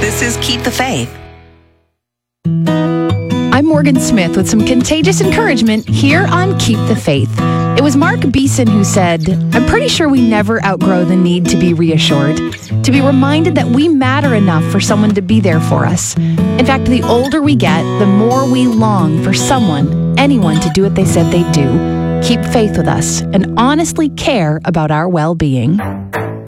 This is Keep the Faith. I'm Morgan Smith with some contagious encouragement here on Keep the Faith. It was Mark Beeson who said, I'm pretty sure we never outgrow the need to be reassured, to be reminded that we matter enough for someone to be there for us. In fact, the older we get, the more we long for someone, anyone, to do what they said they'd do, keep faith with us, and honestly care about our well-being.